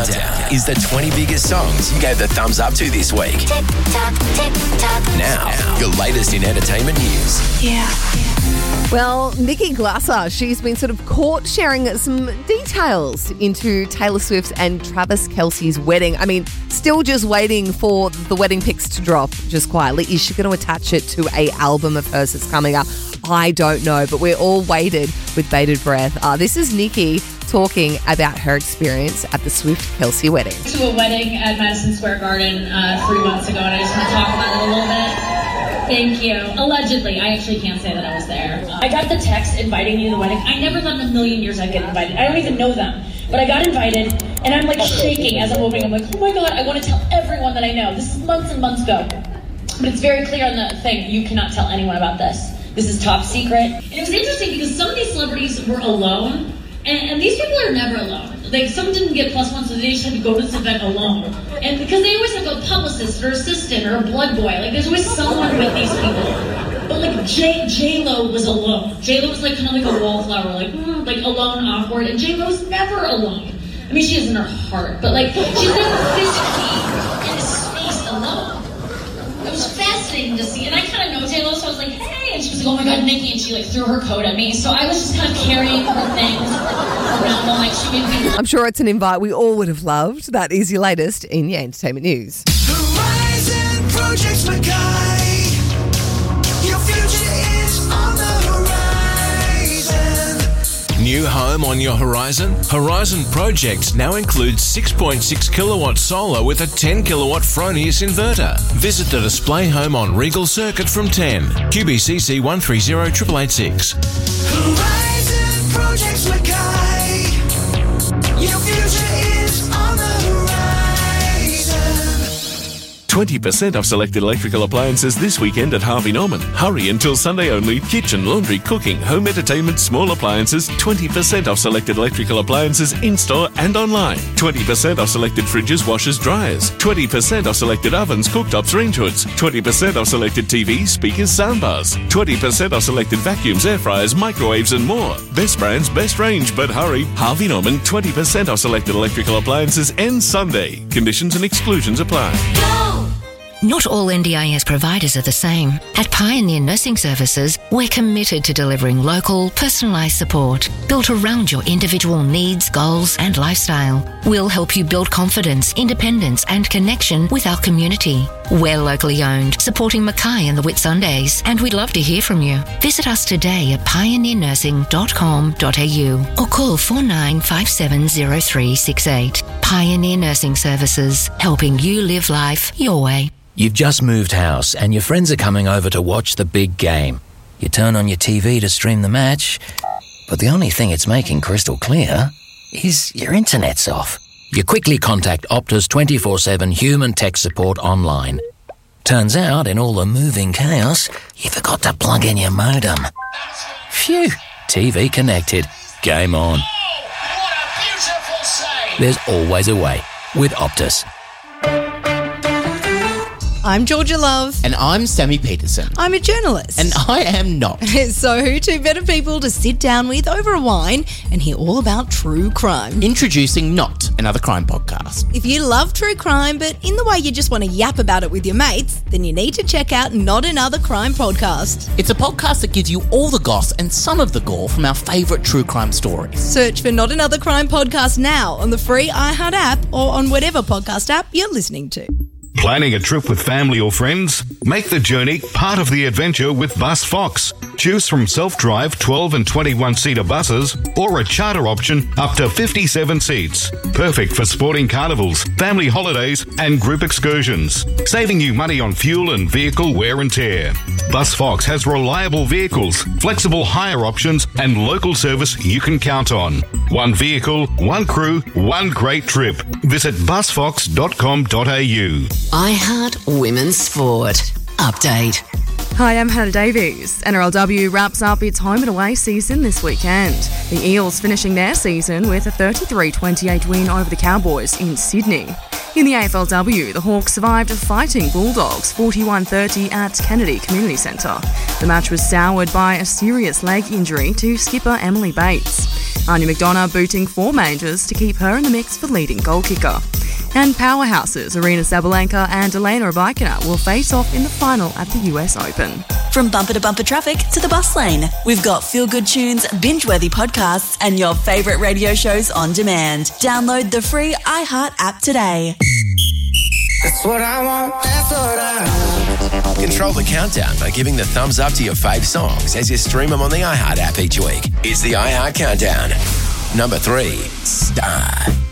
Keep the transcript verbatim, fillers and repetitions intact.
Countdown is the twenty biggest songs you gave the thumbs up to this week. Tick tock, tick tock. Now, your latest in entertainment news. Yeah. Well, Nikki Glasser, she's been sort of caught sharing some details into Taylor Swift's and Travis Kelce's wedding. I mean, still just waiting for the wedding pics to drop just quietly. Is she going to attach it to a album of hers that's coming up? I don't know, but we're all waited with bated breath. Uh, this is Nikki talking about her experience at the Swift-Kelce wedding. To a wedding at Madison Square Garden uh, three months ago, and I just want to talk about it a little bit. Thank you. Allegedly. I actually can't say that I was there. I got the text inviting me to the wedding. I never thought in a million years I'd get invited. I don't even know them. But I got invited, and I'm like shaking as I'm opening. I'm like, oh my God, I want to tell everyone that I know. This is months and months ago. But it's very clear on the thing, you cannot tell anyone about this. This is top secret. And it was interesting because some of these celebrities were alone, and, and these people are never alone. Like, some didn't get plus one, so they just had to go to this event alone. And because they always have a publicist or assistant or a blood boy. Like, there's always someone with these people. But, like, J- J-Lo was alone. J-Lo was, like, kind of like a wallflower, like, mm, like, alone, awkward. And J-Lo's never alone. I mean, she is in her heart, but, like, she's never physically in a space alone. It was fascinating to see. And I kind of know J-Lo, so I was like, hey. And she was like, oh my God, Nikki. And she, like, threw her coat at me. So I was just kind of carrying her things around them, like she made me. I'm sure it's an invite we all would have loved. That is your latest in your entertainment news. Horizon Projects Mackay. Your future is on the horizon. New home on your horizon? Horizon Projects now includes six point six kilowatt solar with a ten kilowatt Fronius inverter. Visit the display home on Regal Circuit from ten. Q B C C one three zero eight eight eight six. Horizon Projects Mackay. Your future is on the horizon. twenty percent off selected electrical appliances this weekend at Harvey Norman. Hurry until Sunday only. Kitchen, laundry, cooking, home entertainment, small appliances. twenty percent off selected electrical appliances in-store and online. twenty percent off selected fridges, washers, dryers. twenty percent off selected ovens, cooktops, range hoods. twenty percent off selected T Vs, speakers, soundbars. twenty percent off selected vacuums, air fryers, microwaves and more. Best brands, best range, but hurry. Harvey Norman, twenty percent off selected electrical appliances ends Sunday. Conditions and exclusions apply. Go! Not all N D I S providers are the same. At Pioneer Nursing Services, we're committed to delivering local, personalised support built around your individual needs, goals and lifestyle. We'll help you build confidence, independence and connection with our community. We're locally owned, supporting Mackay and the Whitsundays, and we'd love to hear from you. Visit us today at pioneer nursing dot com dot a u or call four nine five seven zero three six eight. Pioneer Nursing Services, helping you live life your way. You've just moved house and your friends are coming over to watch the big game. You turn on your T V to stream the match, but the only thing it's making crystal clear is your internet's off. You quickly contact Optus twenty-four seven human tech support online. Turns out, in all the moving chaos, you forgot to plug in your modem. Phew, T V connected. Game on. What a beautiful save. There's always a way with Optus. I'm Georgia Love. And I'm Sammy Peterson. I'm a journalist. And I am not. So who two better people to sit down with over a wine and hear all about true crime? Introducing Not, another crime podcast. If you love true crime, but in the way you just want to yap about it with your mates, then you need to check out Not Another Crime Podcast. It's a podcast that gives you all the goss and some of the gore from our favourite true crime stories. Search for Not Another Crime Podcast now on the free iHeart app or on whatever podcast app you're listening to. Planning a trip with family or friends? Make the journey part of the adventure with Bus Fox. Choose from self-drive twelve and twenty-one seater buses or a charter option up to fifty-seven seats. Perfect for sporting carnivals, family holidays and group excursions. Saving you money on fuel and vehicle wear and tear. Bus Fox has reliable vehicles, flexible hire options and local service you can count on. One vehicle, one crew, one great trip. Visit bus fox dot com dot a u. iHeart Women's Sport. Update. Hi, I'm Hannah Davies. N R L W wraps up its home and away season this weekend. The Eels finishing their season with a thirty-three twenty-eight win over the Cowboys in Sydney. In the A F L W, the Hawks survived a fighting Bulldogs forty-one thirty at Kennedy Community Centre. The match was soured by a serious leg injury to skipper Emily Bates. Anya McDonough booting four majors to keep her in the mix for leading goal kicker. And powerhouses Arina Sabalenka and Elena Rybakina will face off in the final at the U S Open. From bumper to bumper traffic to the bus lane, we've got feel-good tunes, binge-worthy podcasts, and your favourite radio shows on demand. Download the free iHeart app today. That's what I want, that's what I want. Control the countdown by giving the thumbs up to your fave songs as you stream them on the iHeart app each week. It's the iHeart Countdown. Number three, Star.